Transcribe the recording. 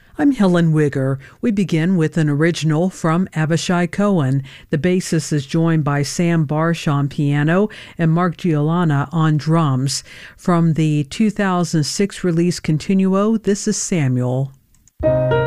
I'm Helen Wigger. We begin with an original from Avishai Cohen. The bassist is joined by Sam Barsh on piano and Mark Giolana on drums. From the 2006 release Continuo, this is Samuel.